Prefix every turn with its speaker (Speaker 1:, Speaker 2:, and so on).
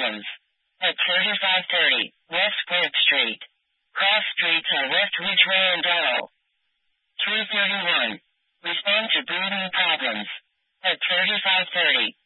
Speaker 1: problems. At 3530 West Grant Street. Cross streets are West Ridgeway and Darrell. 331. Respond to breathing problems. At 3530